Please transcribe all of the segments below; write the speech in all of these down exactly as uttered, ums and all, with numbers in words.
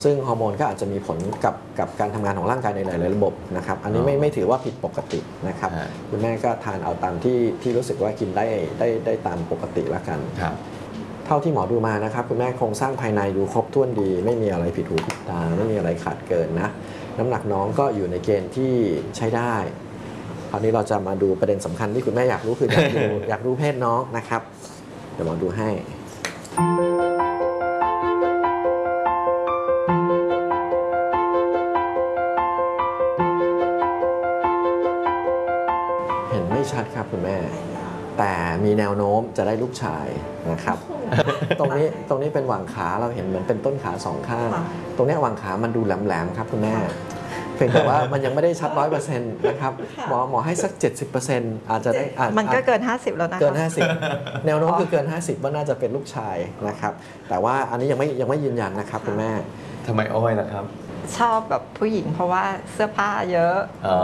ซึ่งฮอร์โมนก็อาจจะมีผลกับกับการทำงานของร่างกายในหลายๆระบบนะครับอันนี้ไม่ไม่ถือว่าผิดปกตินะครับคุณแม่ก็ทานเอาตามที่ที่รู้สึกว่ากินได้ได้ได้ตามปกติละกันเท่าที่หมอดูมานะครับคุณแม่โครงสร้างภายในดูครบถ้วนดีไม่มีอะไรผิดหูผิดตาไม่มีอะไรขาดเกินนะน้ำหนักน้องก็อยู่ในเกณฑ์ที่ใช้ได้คราวนี้เราจะมาดูประเด็นสำคัญที่คุณแม่อยากรู้คืออยากดูอยากรู้เพศน้องนะครับเดี๋ยวหมอดูให้เห็นไม่ชัดครับคุณแม่แต่มีแนวโน้มจะได้ลูกชายนะครับตรงนี้ตรงนี้เป็นหว่างขาเราเห็นเหมือนเป็นต้นขาสองข้างตรงนี้หว่างขามันดูแหลมๆครับคุณแม่เพียงแต่ว่ามันยังไม่ได้ชัด ร้อยเปอร์เซ็นต์ นะครับหมอหมอให้สัก เจ็ดสิบเปอร์เซ็นต์ อาจจะได้มันก็เกินห้าสิบแล้วนะเกินห้าสิบแนวโน้มคือเกินห้าสิบว่าน่าจะเป็นลูกชายนะครับแต่ว่าอันนี้ยังไม่ยังไม่ยืนยันนะครับคุณแม่ทำไมอ้อยล่ะครับชอบแบบผู้หญิงเพราะว่าเสื้อผ้าเยอะ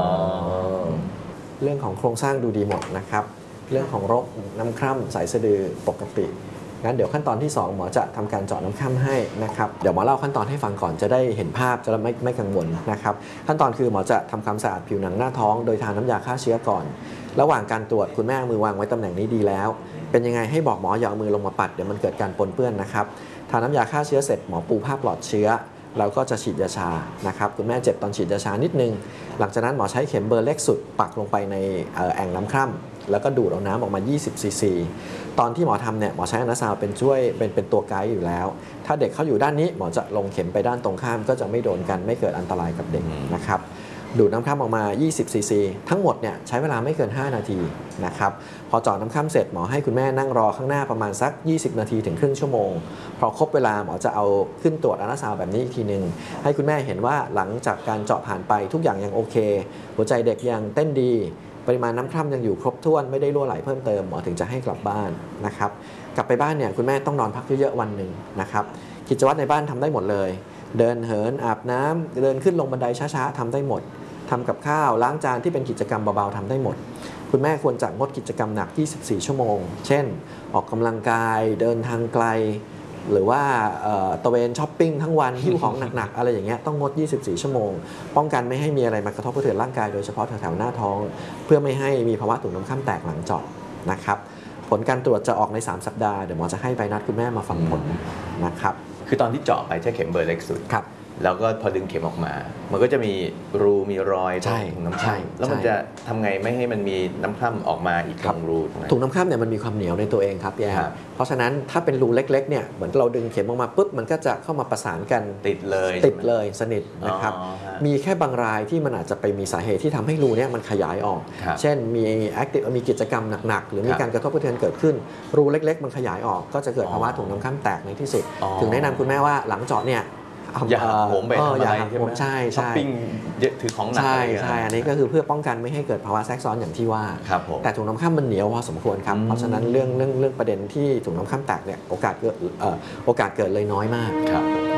เรื่องของโครงสร้างดูดีหมดนะครับเรื่องของรกน้ำคร่ำสายสะดือปกติงั้นเดี๋ยวขั้นตอนที่สองหมอจะทำการเจาะน้ำคร่ำให้นะครับเดี๋ยวหมอเล่าขั้นตอนให้ฟังก่อนจะได้เห็นภาพจะไม่ไม่กังวลนะครับขั้นตอนคือหมอจะทำความสะอาดผิวหนังหน้าท้องโดยทาน้ำยาฆ่าเชื้อก่อนระหว่างการตรวจคุณแม่มือวางไว้ตำแหน่งนี้ดีแล้วเป็นยังไงให้บอกหมออย่าเอามือลงมาปัดเดี๋ยวมันเกิดการปนเปื้อนนะครับทาน้ำยาฆ่าเชื้อเสร็จหมอปูผ้าปลอดเชื้อเราก็จะฉีดยาชานะครับคุณแม่เจ็บตอนฉีดยาชานิดนึงหลังจากนั้นหมอใช้เข็มเบอร์เล็กสุดปักลงไปในแอ่งน้ำคร่ำแล้วก็ดูดเอาน้ำออกมายี่สิบซีซีตอนที่หมอทำเนี่ยหมอใช้อัลตราซาวด์เป็นช่วยเป็นเป็นตัวไกด์อยู่แล้วถ้าเด็กเขาอยู่ด้านนี้หมอจะลงเข็มไปด้านตรงข้ามก็จะไม่โดนกันไม่เกิดอันตรายกับเด็กนะครับดูดน้ำคร่ำออกมายี่สิบซีซีทั้งหมดเนี่ยใช้เวลาไม่เกินห้านาทีนะครับพอเจาะน้ำคร่ำเสร็จหมอให้คุณแม่นั่งรอข้างหน้าประมาณสักยี่สิบนาทีถึงครึ่งชั่วโมงพอครบเวลาหมอจะเอาขึ้นตรวจอัลตราซาวด์แบบนี้อีกทีนึงให้คุณแม่เห็นว่าหลังจากการเจาะผ่านไปทุกอย่างยังโอเคหัวใจเด็กยังเต้นดีปริมาณน้ำคร่ำยังอยู่ครบถ้วนไม่ได้รั่วไหลเพิ่มเติมหมอถึงจะให้กลับบ้านนะครับกลับไปบ้านเนี่ยคุณแม่ต้องนอนพักเยอะๆวันหนึ่งนะครับกิจวัตรในบ้านทำได้หมดเลยเดินเหินอาบน้ำเดินขึ้นลงบันไดช้าๆทำได้หมดทำกับข้าวล้างจานที่เป็นกิจกรรมเบาๆทำได้หมดคุณแม่ควรจะงดกิจกรรมหนักยี่สิบสี่ชั่วโมงเช่นออกกำลังกายเดินทางไกลหรือว่าตะเวนช้อปปิ้งทั้งวันหิ้วของหนักๆอะไรอย่างเงี้ยต้องงดยี่สิบสี่ชั่วโมงป้องกันไม่ให้มีอะไรมากระทบกระเทือนร่างกายโดยเฉพาะแถวๆหน้าท้องเพื่อไม่ให้มีภาวะตุ่มน้ำคร่ำแตกหลังเจาะนะครับผลการตรวจจะออกในสามสัปดาห์เดี๋ยวหมอจะให้ใบนัดคุณแม่มาฟังผลนะครับคือตอนที่เจาะไปใช้เข็มเบอร์เล็กสุดครับแล้วก็พอดึงเข็มออกมามันก็จะมีรูมีรอยถุงน้ำคร่ำแล้วมันจะทำไงไม่ให้มันมีน้ำคร่ำออกมาอีกตรงรูถุงน้ำคร่ำเนี่ยมันมีความเหนียวในตัวเองครับพี่แอร์เพราะฉะนั้นถ้าเป็นรูเล็กๆเนี่ยเหมือนเราดึงเข็มออกมาปุ๊บมันก็จะเข้ามาประสานกันติดเลยติดเลยสนิทนะครับมีแค่บางรายที่มันอาจจะไปมีสาเหตุที่ทำให้รูเนี่ยมันขยายออกเช่นมีแอคทีฟมีกิจกรรมหนักๆหรือมีการกระทบกระเทือนเกิดขึ้นรูเล็กๆมันขยายออกก็จะเกิดภาวะถุงน้ำคร่ำแตกในที่สุดถึงแนะนำคุณแม่ว่าหลังเจาะเนี่ยอย่าหักโหมไปทำอะไรใช่ไหมใช่ช้อปปิ้งถือของหนักใช่ใช่อันนี้ก็คือเพื่อป้องกันไม่ให้เกิดภาวะแทรกซ้อนอย่างที่ว่าแต่ถุงน้ำคร่ำมันเหนียวพอสมควรครับเพราะฉะนั้นเรื่องเรื่องเรื่องประเด็นที่ถุงน้ำคร่ำแตกเนี่ยโอกาสเกิดโอกาสเกิดเลยน้อยมากครับ